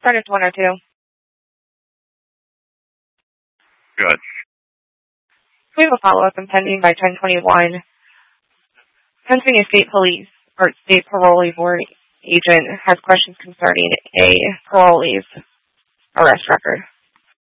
Furnace 102. Good. We have a follow-up impending by 1021. Pennsylvania State Police or State Parolee Board agent has questions concerning a parolee's arrest record.